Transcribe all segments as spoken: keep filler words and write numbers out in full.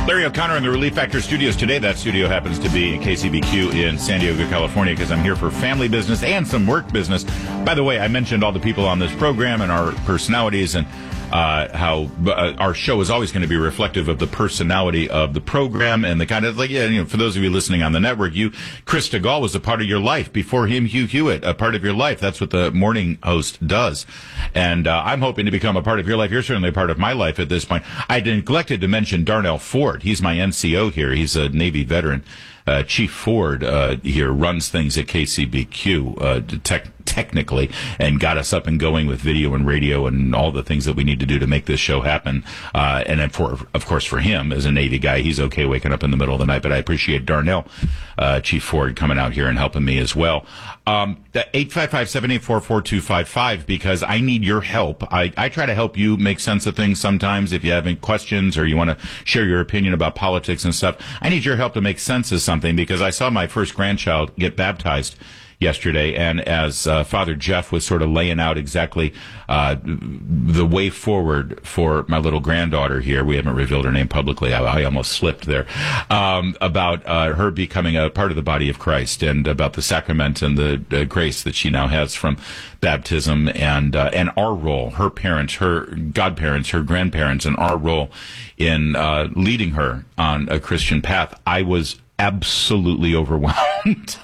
Larry O'Connor in the Relief Factor studios today. That studio happens to be in K C B Q in San Diego, California, because I'm here for family business and some work business. By the way, I mentioned all the people on this program and our personalities and uh, how uh, our show is always going to be reflective of the personality of the program and the kind of, like, yeah, you know, for those of you listening on the network, you, Chris DeGaulle was a part of your life. Before him, Hugh Hewitt, a part of your life. That's what the morning host does. And uh, I'm hoping to become a part of your life. You're certainly a part of my life at this point. I neglected to mention Darnell Ford. He's my N C O here. He's a Navy veteran. Uh, Chief Ford uh, here runs things at K C B Q uh, tech, technically, and got us up and going with video and radio and all the things that we need to do to make this show happen. Uh, and then for, of course, for him as a Navy guy, he's okay waking up in the middle of the night. But I appreciate Darnell, uh, Chief Ford, coming out here and helping me as well. Um, eight five five, seven eight four, four two five five, because I need your help. I, I try to help you make sense of things sometimes. If you have any questions or you want to share your opinion about politics and stuff, I need your help to make sense of something, because I saw my first grandchild get baptized yesterday, and as uh, Father Jeff was sort of laying out exactly uh, the way forward for my little granddaughter here, we haven't revealed her name publicly, I, I almost slipped there, um, about uh, her becoming a part of the body of Christ, and about the sacrament and the uh, grace that she now has from baptism, and uh, and our role, her parents, her godparents, her grandparents, and our role in uh, leading her on a Christian path. I was absolutely overwhelmed.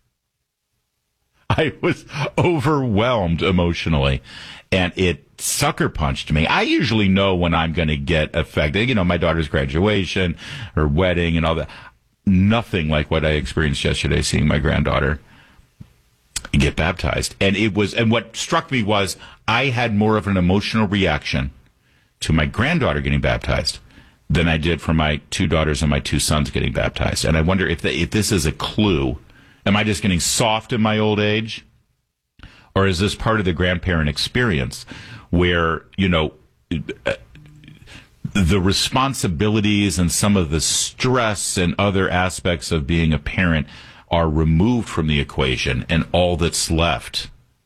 I was overwhelmed emotionally, and it sucker punched me. I usually know when I'm going to get affected. You know, my daughter's graduation, her wedding, and all that. Nothing like what I experienced yesterday, seeing my granddaughter get baptized. And it was, and what struck me was I had more of an emotional reaction to my granddaughter getting baptized than I did for my two daughters and my two sons getting baptized. And I wonder if the, if this is a clue. Am I just getting soft in my old age? Or is this part of the grandparent experience where, you know, the responsibilities and some of the stress and other aspects of being a parent are removed from the equation, and all that's left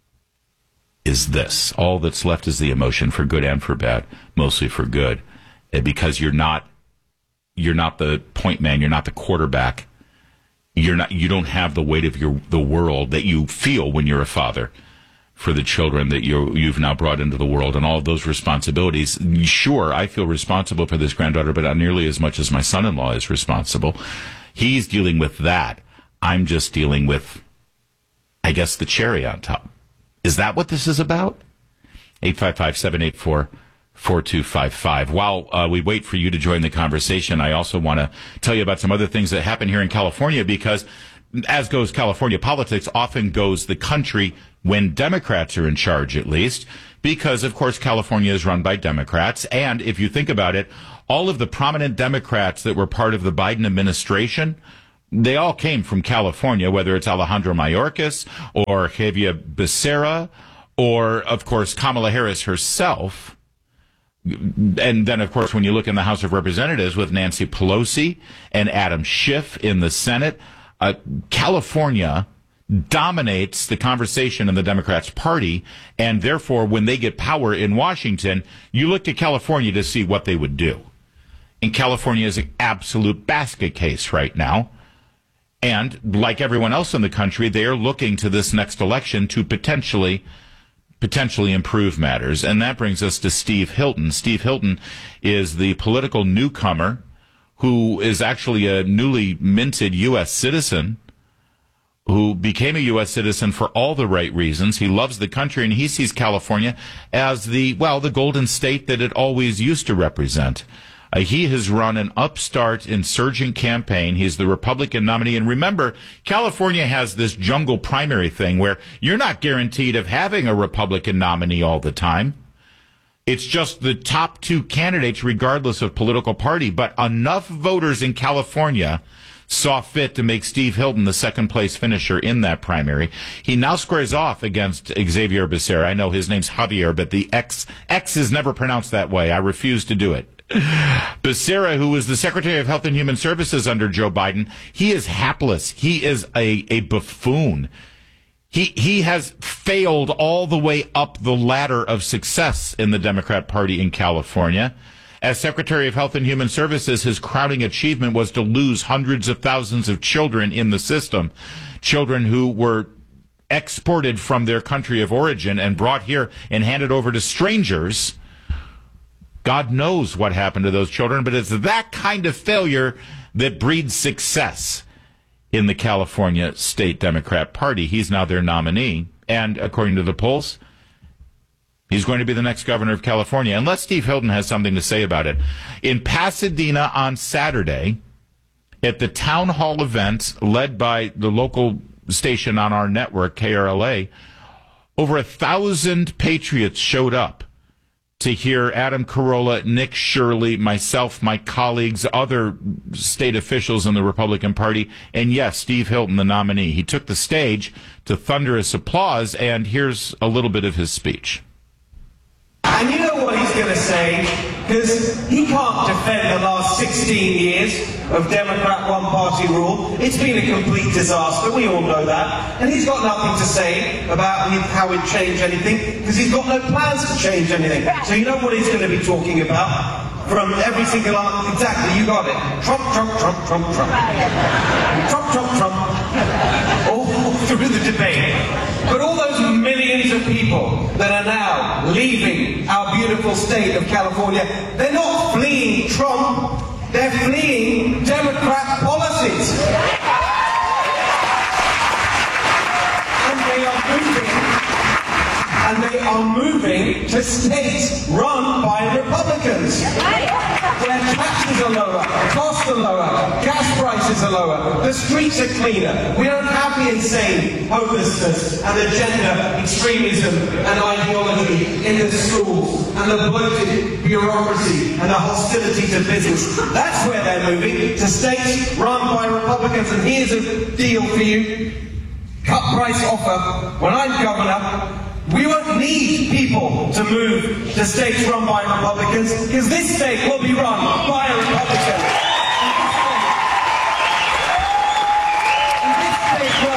is this. All that's left is the emotion, for good and for bad, mostly for good. Because you're not, you're not the point man, you're not the quarterback. You're not, you don't have the weight of your, the world that you feel when you're a father for the children that you you've now brought into the world, and all of those responsibilities. Sure, I feel responsible for this granddaughter, but not nearly as much as my son-in-law is responsible. He's dealing with that. I'm just dealing with, I guess, the cherry on top. Is that what this is about? eight five five, seven eight four, four two five five. While uh, we wait for you to join the conversation, I also want to tell you about some other things that happen here in California, because as goes California politics, often goes the country when Democrats are in charge, at least, because, of course, California is run by Democrats. And if you think about it, all of the prominent Democrats that were part of the Biden administration, they all came from California, whether it's Alejandro Mayorkas or Xavier Becerra or, of course, Kamala Harris herself. And then, of course, when you look in the House of Representatives with Nancy Pelosi and Adam Schiff in the Senate, uh, California dominates the conversation in the Democrats' party. And therefore, when they get power in Washington, you look to California to see what they would do. And California is an absolute basket case right now. And like everyone else in the country, they are looking to this next election to potentially potentially improve matters. And that brings us to Steve Hilton. Steve Hilton is the political newcomer who is actually a newly minted U S citizen who became a U S citizen for all the right reasons. He loves the country, and he sees California as the, well, the golden state that it always used to represent. Uh, he has run an upstart insurgent campaign. He's the Republican nominee. And remember, California has this jungle primary thing where you're not guaranteed of having a Republican nominee all the time. It's just the top two candidates, regardless of political party. But enough voters in California saw fit to make Steve Hilton the second place finisher in that primary. He now squares off against Xavier Becerra. I know his name's Javier, but the X, X is never pronounced that way. I refuse to do it. Becerra, who was the Secretary of Health and Human Services under Joe Biden, he is hapless. He is a, a buffoon. He, he has failed all the way up the ladder of success in the Democrat Party in California. As Secretary of Health and Human Services, his crowning achievement was to lose hundreds of thousands of children in the system, children who were exported from their country of origin and brought here and handed over to strangers. God knows what happened to those children, but it's that kind of failure that breeds success in the California State Democrat Party. He's now their nominee, and according to the polls, he's going to be the next governor of California, unless Steve Hilton has something to say about it. In Pasadena on Saturday, at the town hall event led by the local station on our network, K R L A, over a thousand patriots showed up to hear Adam Carolla, Nick Shirley, myself, my colleagues, other state officials in the Republican Party, and yes, Steve Hilton, the nominee. He took the stage to thunderous applause, and here's a little bit of his speech. And you know what he's going to say, because he can't defend the last sixteen years of Democrat one-party rule. It's been a complete disaster, we all know that. And he's got nothing to say about how he'd change anything, because he's got no plans to change anything. So you know what he's going to be talking about? From every single answer, exactly, you got it. Trump, Trump, Trump, Trump, Trump. Trump, Trump, Trump. All through the debate. But all those millions of people that are now leaving our beautiful state of California, they're not fleeing Trump, they're fleeing Democrat policies. And they are moving, and they are moving to states run by Republicans. Where taxes are lower, costs are lower, gas prices are lower, the streets are cleaner. We don't have the insane homelessness and the gender extremism and ideology in the schools and the bloated bureaucracy and the hostility to business. That's where they're moving, to states run by Republicans. And here's a deal for you. Cut price offer. When I'm governor, we won't need people to move to states run by Republicans, because this state will be run by a Republican. And this state will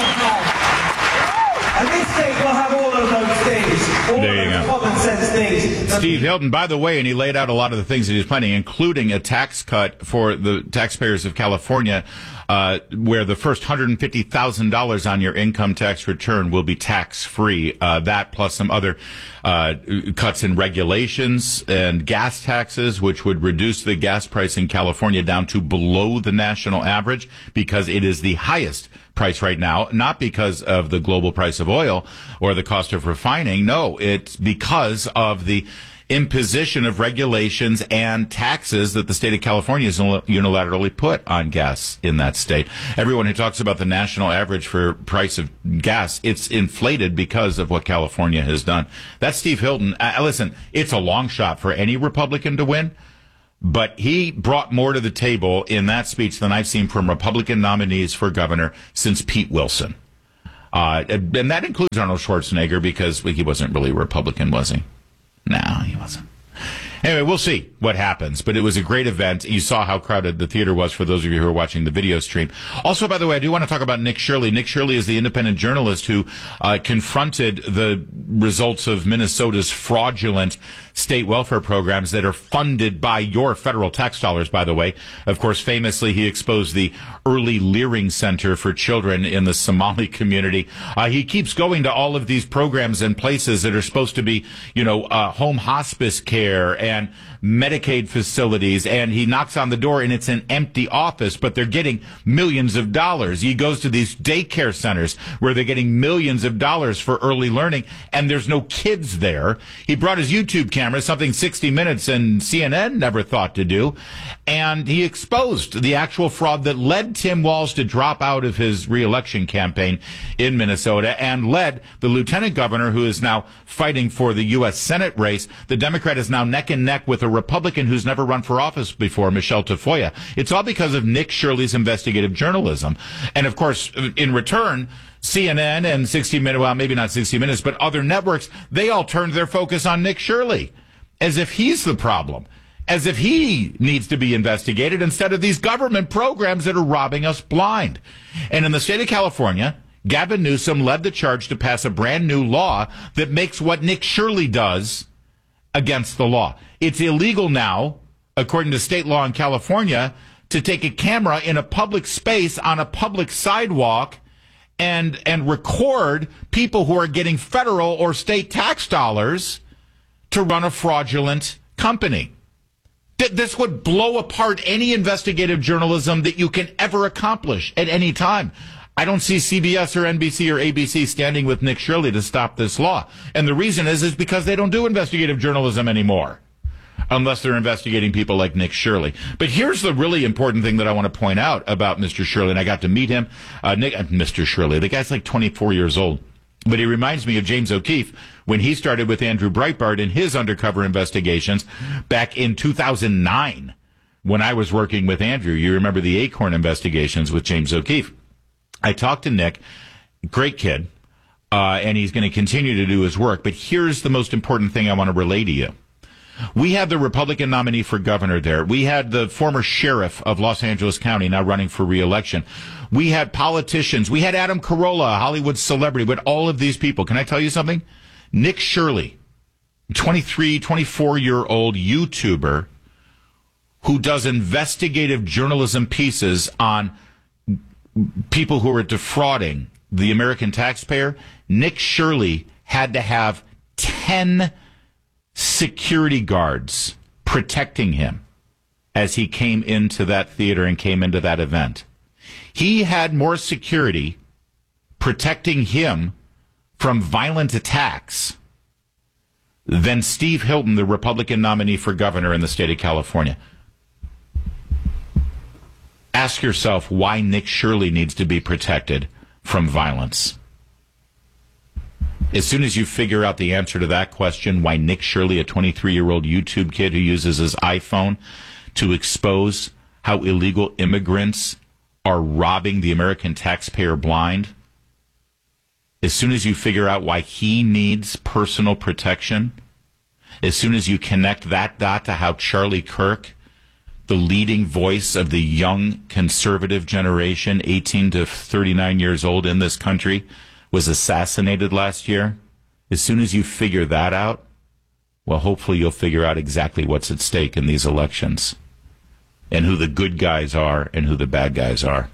have, and this state will have all of those things, all there of you those go. common sense things. Steve Hilton, by the way, and he laid out a lot of the things that he's planning, including a tax cut for the taxpayers of California, uh, where the first one hundred fifty thousand dollars on your income tax return will be tax-free. Uh, that plus some other uh, cuts in regulations and gas taxes, which would reduce the gas price in California down to below the national average, because it is the highest price right now, not because of the global price of oil or the cost of refining. No, it's because of the imposition of regulations and taxes that the state of California has unilaterally put on gas in that state. Everyone who talks about the national average for price of gas, it's inflated because of what California has done. That's Steve Hilton. Uh, listen, it's a long shot for any Republican to win, but he brought more to the table in that speech than I've seen from Republican nominees for governor since Pete Wilson. Uh, and that includes Arnold Schwarzenegger, because he wasn't really a Republican, was he? No, he wasn't. Anyway, we'll see what happens. But it was a great event. You saw how crowded the theater was for those of you who are watching the video stream. Also, by the way, I do want to talk about Nick Shirley. Nick Shirley is the independent journalist who uh, confronted the results of Minnesota's fraudulent state welfare programs that are funded by your federal tax dollars, by the way. Of course, famously, he exposed the Early Leering Center for children in the Somali community. Uh, he keeps going to all of these programs and places that are supposed to be, you know, uh, home hospice care and Medicaid facilities, and he knocks on the door and it's an empty office, but they're getting millions of dollars. He goes to these daycare centers where they're getting millions of dollars for early learning, and there's no kids there. He brought his YouTube camera, something sixty minutes and C N N never thought to do, and he exposed the actual fraud that led Tim Walz to drop out of his reelection campaign in Minnesota and led the lieutenant governor, who is now fighting for the U S Senate race. The Democrat is now neck and neck with a Republican who's never run for office before, Michelle Tafoya. It's all because of Nick Shirley's investigative journalism. And of course, in return, C N N and sixty minutes, well, maybe not sixty minutes, but other networks, they all turned their focus on Nick Shirley, as if he's the problem, as if he needs to be investigated instead of these government programs that are robbing us blind. And in the state of California, Gavin Newsom led the charge to pass a brand new law that makes what Nick Shirley does against the law. It's illegal now according to state law in California, to take a camera in a public space on a public sidewalk and and record people who are getting federal or state tax dollars to run a fraudulent company. Th- this would blow apart any investigative journalism that you can ever accomplish at any time. I don't see C B S or N B C or A B C standing with Nick Shirley to stop this law. And the reason is, is because they don't do investigative journalism anymore, unless they're investigating people like Nick Shirley. But here's the really important thing that I want to point out about Mister Shirley, and I got to meet him. Uh, Nick, uh, Mister Shirley, the guy's like twenty-four years old, but he reminds me of James O'Keefe when he started with Andrew Breitbart in his undercover investigations back in two thousand nine when I was working with Andrew. You remember the Acorn investigations with James O'Keefe. I talked to Nick, great kid, uh, and he's going to continue to do his work. But here's the most important thing I want to relay to you. We had the Republican nominee for governor there. We had the former sheriff of Los Angeles County now running for re-election. We had politicians. We had Adam Carolla, a Hollywood celebrity, but all of these people. Can I tell you something? Nick Shirley, twenty-three, twenty-four-year-old YouTuber who does investigative journalism pieces on people who are defrauding the American taxpayer. Nick Shirley had to have ten security guards protecting him as he came into that theater and came into that event. He had more security protecting him from violent attacks than Steve Hilton, the Republican nominee for governor in the state of California. Ask yourself why Nick Shirley needs to be protected from violence. As soon as you figure out the answer to that question, why Nick Shirley, a twenty-three-year-old YouTube kid who uses his iPhone to expose how illegal immigrants are robbing the American taxpayer blind, as soon as you figure out why he needs personal protection, as soon as you connect that dot to how Charlie Kirk, the leading voice of the young conservative generation, eighteen to thirty-nine years old in this country, was assassinated last year, as soon as you figure that out, well, hopefully you'll figure out exactly what's at stake in these elections and who the good guys are and who the bad guys are.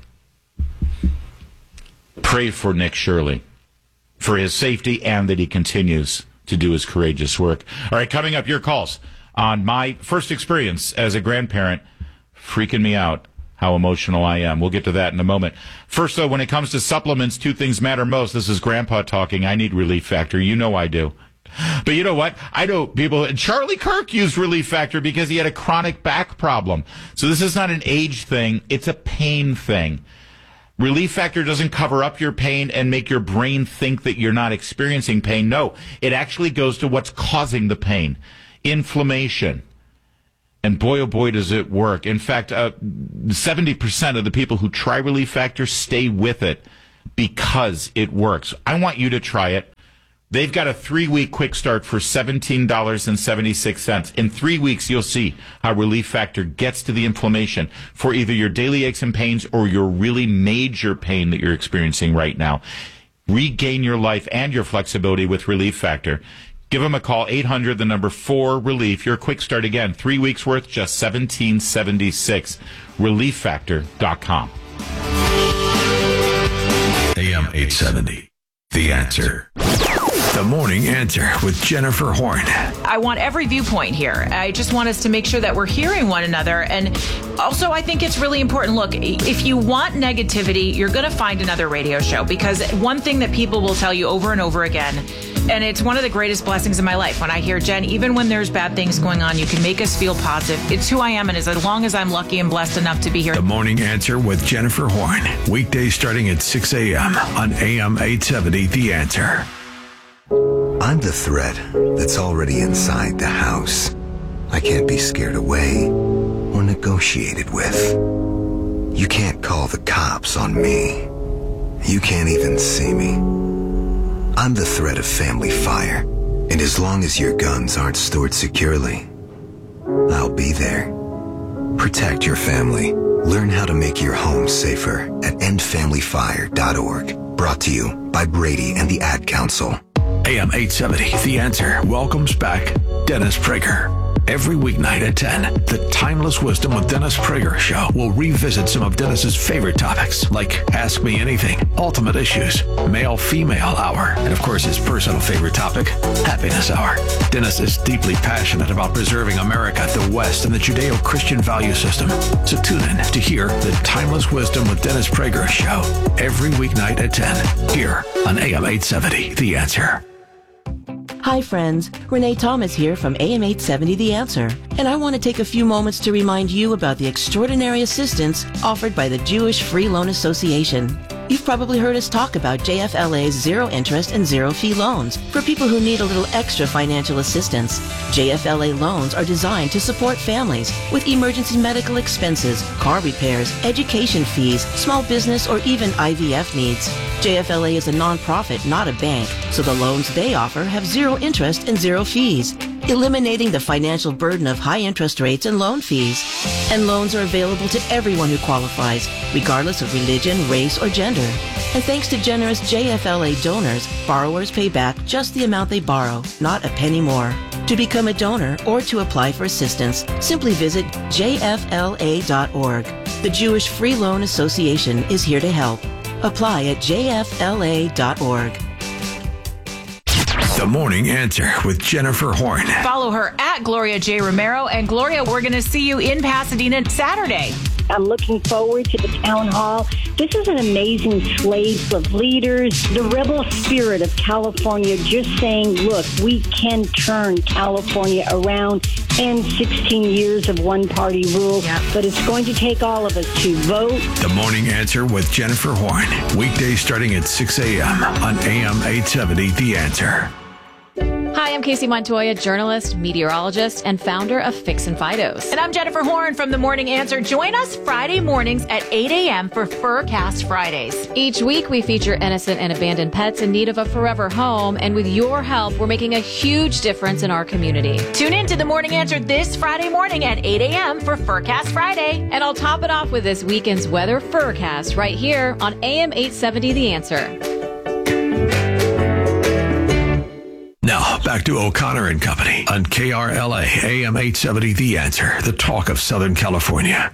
Pray for Nick Shirley, for his safety, and that he continues to do his courageous work. All right, coming up, your calls on my first experience as a grandparent, freaking me out how emotional I am. We'll get to that in a moment. First, though, when it comes to supplements, two things matter most. This is Grandpa talking. I need Relief Factor. You know I do. But you know what? I know people. Charlie Kirk used Relief Factor because he had a chronic back problem. So this is not an age thing. It's a pain thing. Relief Factor doesn't cover up your pain and make your brain think that you're not experiencing pain. No, it actually goes to what's causing the pain. Inflammation. And boy, oh boy, does it work. In fact, uh, seventy percent of the people who try Relief Factor stay with it because it works. I want you to try it. They've got a three-week quick start for seventeen dollars and seventy-six cents. In three weeks, you'll see how Relief Factor gets to the inflammation for either your daily aches and pains or your really major pain that you're experiencing right now. Regain your life and your flexibility with Relief Factor. Give them a call, eight hundred, the number four, relief. Your quick start again, three weeks worth, just seventeen seventy-six. relief factor dot com. A M eight seventy, The Answer. The Morning Answer with Jennifer Horn. I want every viewpoint here. I just want us to make sure that we're hearing one another. And also, I think it's really important. Look, if you want negativity, you're going to find another radio show, because one thing that people will tell you over and over again, and it's one of the greatest blessings in my life, when I hear, Jen, even when there's bad things going on, you can make us feel positive. It's who I am, and as long as I'm lucky and blessed enough to be here. The Morning Answer with Jennifer Horn. Weekdays starting at six a.m. on A M eight seventy, The Answer. I'm the threat that's already inside the house. I can't be scared away or negotiated with. You can't call the cops on me. You can't even see me. I'm the threat of family fire, and as long as your guns aren't stored securely, I'll be there. Protect your family. Learn how to make your home safer at end family fire dot org. Brought to you by Brady and the Ad Council. A M eight seventy, The Answer welcomes back Dennis Prager. Every weeknight at ten, the Timeless Wisdom with Dennis Prager show will revisit some of Dennis's favorite topics, like Ask Me Anything, Ultimate Issues, Male-Female Hour, and of course his personal favorite topic, Happiness Hour. Dennis is deeply passionate about preserving America, the West, and the Judeo-Christian value system. So tune in to hear the Timeless Wisdom with Dennis Prager show every weeknight at ten, here on A M eight seventy, The Answer. Hi friends, Renee Thomas here from A M eight seventy The Answer, and I want to take a few moments to remind you about the extraordinary assistance offered by the Jewish Free Loan Association. You've probably heard us talk about J F L A's zero interest and zero fee loans for people who need a little extra financial assistance. J F L A loans are designed to support families with emergency medical expenses, car repairs, education fees, small business, or even I V F needs. J F L A is a nonprofit, not a bank, so the loans they offer have zero interest and zero fees, eliminating the financial burden of high interest rates and loan fees. And loans are available to everyone who qualifies, regardless of religion, race, or gender. And thanks to generous J F L A donors, borrowers pay back just the amount they borrow, not a penny more. To become a donor or to apply for assistance, simply visit J F L A dot org. The Jewish Free Loan Association is here to help. Apply at J F L A dot org. The Morning Answer with Jennifer Horn. Follow her at Gloria J. Romero. And Gloria, we're going to see you in Pasadena Saturday. I'm looking forward to the town hall. This is an amazing slate of leaders, the rebel spirit of California just saying, look, we can turn California around and sixteen years of one-party rule. Yep. But it's going to take all of us to vote. The Morning Answer with Jennifer Horn. Weekdays starting at six a.m. on A M eight seventy, The Answer. Hi, I'm Casey Montoya, journalist, meteorologist, and founder of Fix and Fidos. And I'm Jennifer Horn from The Morning Answer. Join us Friday mornings at eight a.m. for Furcast Fridays. Each week, we feature innocent and abandoned pets in need of a forever home. And with your help, we're making a huge difference in our community. Tune in to The Morning Answer this Friday morning at eight a.m. for Furcast Friday. And I'll top it off with this weekend's weather Furcast right here on A M eight seventy The Answer. Now, back to O'Connor and Company on K R L A, A M eight seventy, The Answer, the talk of Southern California.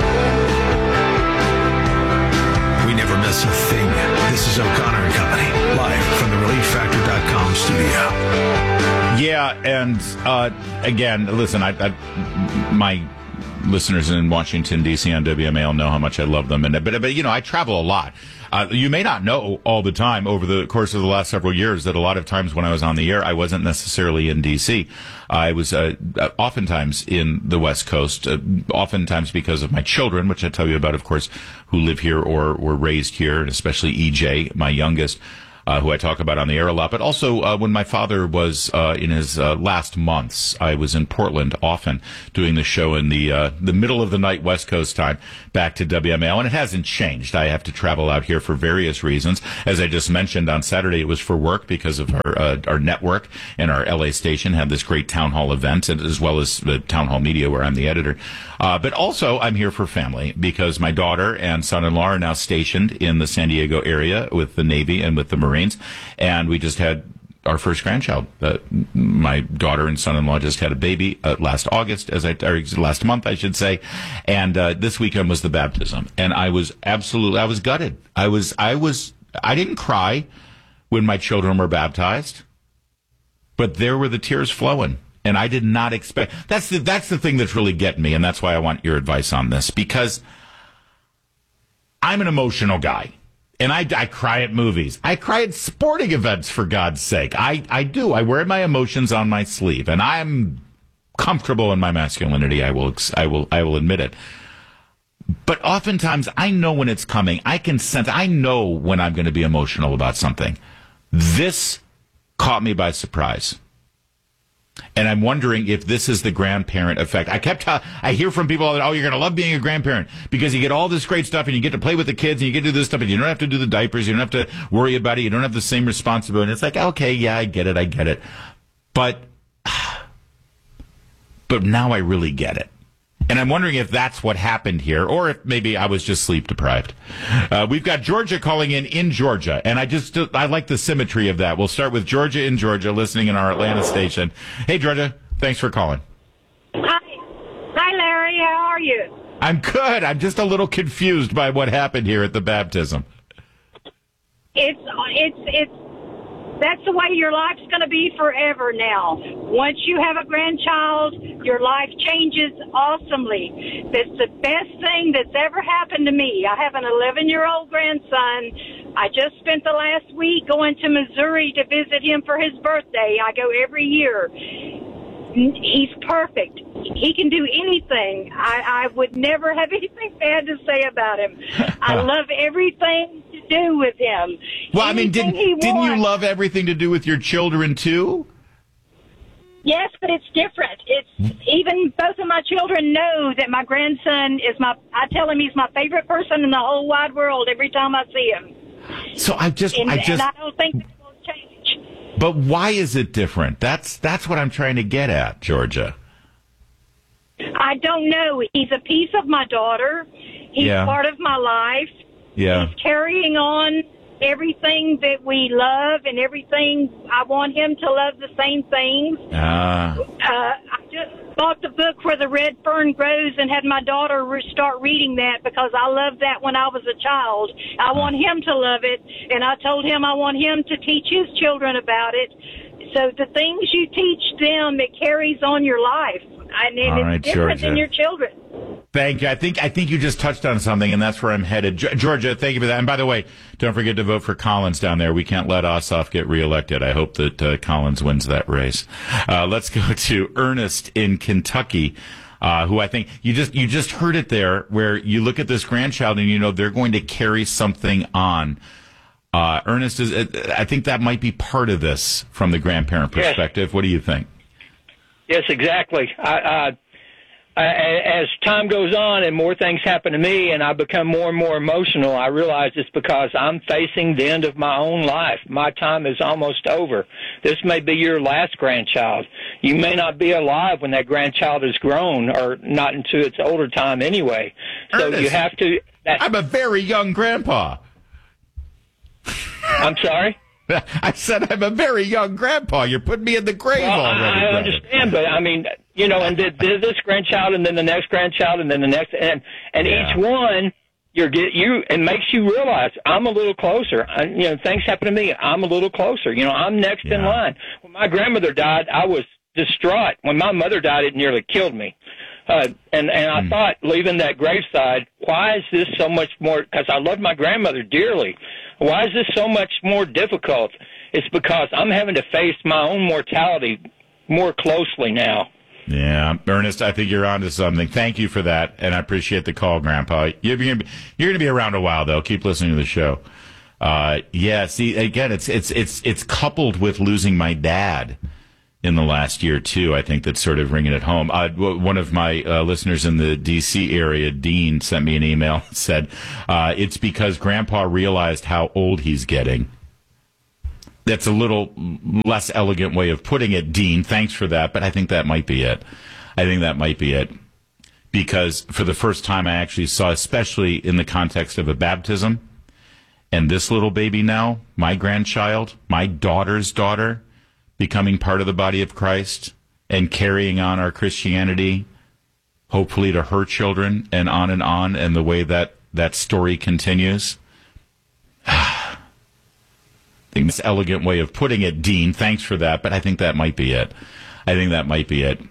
We never miss a thing. This is O'Connor and Company, live from the relief factor dot com studio. Yeah, and uh, again, listen, I, I, my listeners in Washington, D C on W M A L know how much I love them. And But, but you know, I travel a lot. Uh, you may not know all the time over the course of the last several years that a lot of times when I was on the air, I wasn't necessarily in D C. I was uh, oftentimes in the West Coast, uh, oftentimes because of my children, which I tell you about, of course, who live here or were raised here, and especially E J, my youngest, uh, who I talk about on the air a lot. But also uh, when my father was uh, in his uh, last months, I was in Portland often doing the show in the uh, the middle of the night West Coast time back to W M A L. And it hasn't changed. I have to travel out here for various reasons. As I just mentioned, on Saturday it was for work because of our uh, our network, and our L A station had this great town hall event, and as well as the Town Hall Media, where I'm the editor. Uh, but also I'm here for family because my daughter and son-in-law are now stationed in the San Diego area with the Navy and with the Marines. And we just had our first grandchild. Uh, my daughter and son-in-law just had a baby uh, last August, as I or last month, I should say. And uh, this weekend was the baptism, and I was absolutely, I was gutted. I was, I was, I didn't cry when my children were baptized, but there were the tears flowing. And I did not expect, that's the, that's the thing that's really getting me. And that's why I want your advice on this, because I'm an emotional guy. And I, I cry at movies. I cry at sporting events, for God's sake. I, I do. I wear my emotions on my sleeve, and I'm comfortable in my masculinity. I will, I will, I will admit it. But oftentimes, I know when it's coming. I can sense. I know when I'm going to be emotional about something. This caught me by surprise. And I'm wondering if this is the grandparent effect. I kept, uh, I hear from people that, oh, you're going to love being a grandparent because you get all this great stuff and you get to play with the kids and you get to do this stuff and you don't have to do the diapers. You don't have to worry about it. You don't have the same responsibility. And it's like, okay, yeah, I get it. I get it. But, but now I really get it. And I'm wondering if that's what happened here, or if maybe I was just sleep deprived. Uh, we've got Georgia calling in in Georgia, and I just I like the symmetry of that. We'll start with Georgia in Georgia, listening in our Atlanta station. Hey, Georgia, thanks for calling. you? I'm good. I'm just a little confused by what happened here at the baptism. It's it's it's that's the way your life's going to be forever now. Once you have a grandchild, your life changes awesomely. That's the best thing that's ever happened to me. I have an eleven-year-old grandson. I just spent the last week going to Missouri to visit him for his birthday. I go every year. He's perfect. He can do anything. I, I would never have anything bad to say about him. I love everything to do with him. Well, I mean, didn't, didn't you love everything to do with your children, too? Yes, but it's different. It's even both of my children know that my grandson is my, I tell him he's my favorite person in the whole wide world every time I see him. So I just, and, I just, and I don't think that will change. But why is it different? That's that's what I'm trying to get at, Georgia. I don't know. He's a piece of my daughter. He's yeah. part of my life. Yeah. He's carrying on everything that we love and everything. I want him to love the same things. Ah. Uh, I just bought the book Where the Red Fern Grows and had my daughter re- start reading that because I loved that when I was a child. I want him to love it, and I told him I want him to teach his children about it. So the things you teach them, it carries on your life. And All it's right, different Georgia. than your children. Thank you. I think I think you just touched on something, and that's where I'm headed. G- Georgia, thank you for that. And by the way, don't forget to vote for Collins down there. We can't let Ossoff get reelected. I hope that uh, Collins wins that race. Uh, let's go to Ernest in Kentucky, uh, who I think you just you just heard it there, where you look at this grandchild and you know they're going to carry something on. Uh, Ernest, is I think that might be part of this from the grandparent perspective. Yes. What do you think? Yes, exactly. I, I, I, as time goes on and more things happen to me and I become more and more emotional, I realize it's because I'm facing the end of my own life. My time is almost over. This may be your last grandchild. You may not be alive when that grandchild is grown or not into its older time anyway. So Ernest, you have to... That, I'm a very young grandpa. I'm sorry? I said I'm a very young grandpa. You're putting me in the grave well, already. I, I brother. understand, but I mean, you know, and the, the, this grandchild, and then the next grandchild, and then the next, and and yeah. each one, you're get you, it makes you realize I'm a little closer. I, you know, things happen to me. I'm a little closer. You know, I'm next yeah. in line. When my grandmother died, I was distraught. When my mother died, it nearly killed me. Uh, and and I mm. thought, leaving that graveside, why is this so much more? Because I loved my grandmother dearly. Why is this so much more difficult? It's because I'm having to face my own mortality more closely now. Yeah, Ernest, I think you're onto something. Thank you for that, and I appreciate the call, Grandpa. You're going to be, you're going to be around a while, though. Keep listening to the show. Uh, yeah, see, again, it's it's it's it's coupled with losing my dad in the last year, too. I think that's sort of ringing it home. Uh, one of my uh, listeners in the D C area, Dean, sent me an email and said, uh, it's because Grandpa realized how old he's getting. That's a little less elegant way of putting it, Dean. Thanks for that, but I think that might be it. I think that might be it. Because for the first time I actually saw, especially in the context of a baptism, and this little baby now, my grandchild, my daughter's daughter, becoming part of the body of Christ and carrying on our Christianity, hopefully to her children, and on and on, and the way that that story continues. I think this elegant way of putting it, Dean. Thanks for that, but I think that might be it. I think that might be it.